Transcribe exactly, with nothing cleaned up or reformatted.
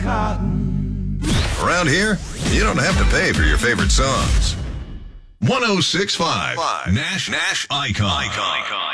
cotton. Around here, you don't have to pay for your favorite songs. one oh six point five Nash Nash Icon. Icon.